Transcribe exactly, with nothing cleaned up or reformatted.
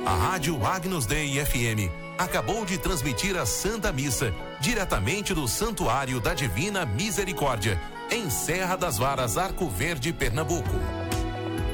A Rádio Agnus Dei F M acabou de transmitir a Santa Missa, diretamente do Santuário da Divina Misericórdia, em Serra das Varas, Arco Verde, Pernambuco.